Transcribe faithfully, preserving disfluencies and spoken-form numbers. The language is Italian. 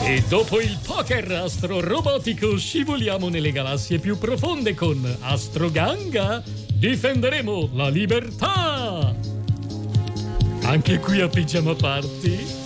E dopo il poker astro-robotico scivoliamo nelle galassie più profonde con Astroganga. Difenderemo la libertà. Anche qui a Pigiama Party